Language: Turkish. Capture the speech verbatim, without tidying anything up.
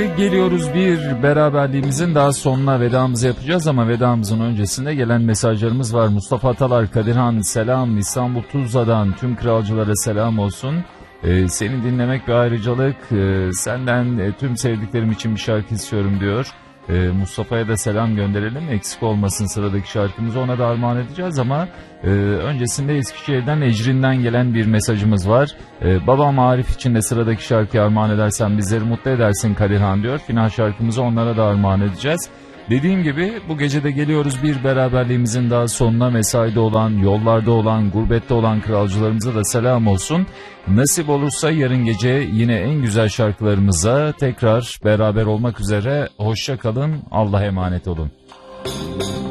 gece geliyoruz bir beraberliğimizin daha sonuna, vedamızı yapacağız ama vedamızın öncesinde gelen mesajlarımız var. Mustafa Atalar, Kadirhan selam, İstanbul Tuzla'dan tüm kralcılara selam olsun. Ee, seni dinlemek bir ayrıcalık, ee, senden e, tüm sevdiklerim için bir şarkı istiyorum diyor. Ee, Mustafa'ya da selam gönderelim, eksik olmasın, sıradaki şarkımızı ona da armağan edeceğiz ama e, öncesinde Eskişehir'den Ecrin'den gelen bir mesajımız var. E, babam Arif için de sıradaki şarkıyı armağan edersen bizleri mutlu edersin Kadirhan diyor. Final şarkımızı onlara da armağan edeceğiz. Dediğim gibi bu gecede geliyoruz bir beraberliğimizin daha sonuna. Mesaide olan, yollarda olan, gurbette olan kralcılarımıza da selam olsun. Nasip olursa yarın gece yine en güzel şarkılarımıza tekrar beraber olmak üzere. Hoşça kalın, Allah'a emanet olun.